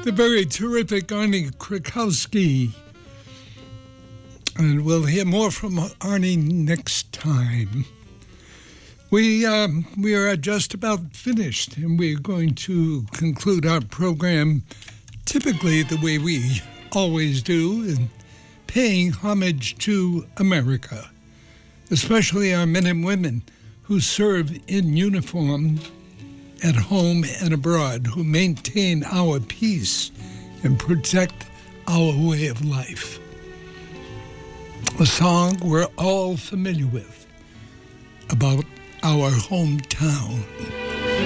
the very terrific Arnie Krakowski. And we'll hear more from Arnie next time. We are just about finished, and we're going to conclude our program typically the way we always do, in paying homage to America, especially our men and women who serve in uniform at home and abroad, who maintain our peace and protect our way of life. A song we're all familiar with about our hometown.